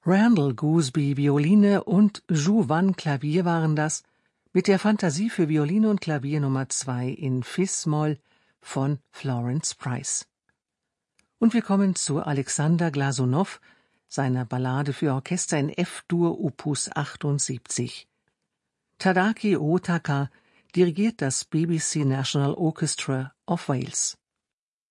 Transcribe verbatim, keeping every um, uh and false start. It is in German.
Randall Gooseby Violine und Zhu Wan Klavier waren das, mit der Fantasie für Violine und Klavier Nummer zwei in Fis-Moll von Florence Price. Und wir kommen zu Alexander Glasunow, seiner Ballade für Orchester in F-Dur Opus achtundsiebzig. Tadaaki Otaka dirigiert das B B C National Orchestra of Wales.